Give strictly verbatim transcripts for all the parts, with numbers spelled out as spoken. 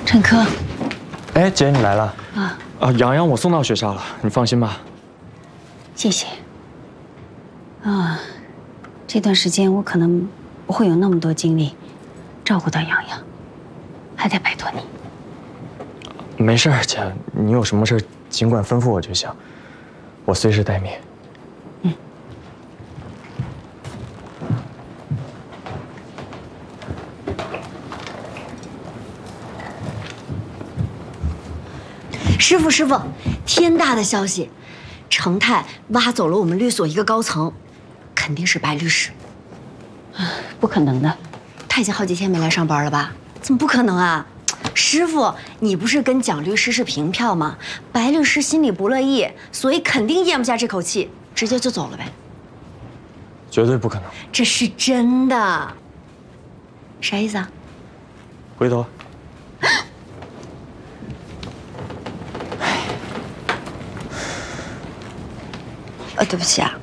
陈科， 哎，姐，你来了啊啊！洋洋我送到学校了，你放心吧。 谢谢。啊，这段时间我可能不会有那么多精力照顾到洋洋，还得拜托你。 没事，姐，你有什么事尽管吩咐我就行，我随时待命。 嗯。 师傅，师傅，天大的消息！程泰挖走了我们律所一个高层，肯定是白律师。 不可能的， 他已经好几天没来上班了吧？怎么不可能啊？师傅，你不是跟蒋律师是平票吗？白律师心里不乐意，所以肯定咽不下这口气，直接就走了呗。 绝对不可能， 这是真的。啥意思啊？ 回头。 呃，对不起啊。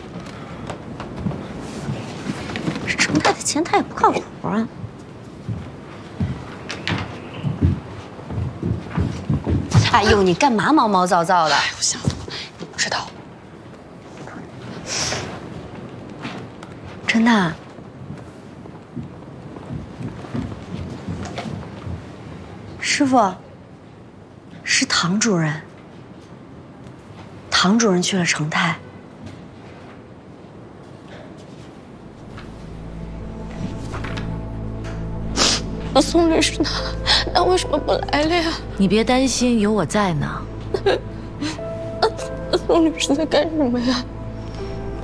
程泰的钱他也不靠谱啊。哎呦，你干嘛毛毛躁躁的？ 我想死了，你不知道。 真的啊？师傅，是唐主任。唐主任去了程泰。 那宋律师呢？那为什么不来了呀？ 你别担心，有我在呢。 那宋律师在干什么呀？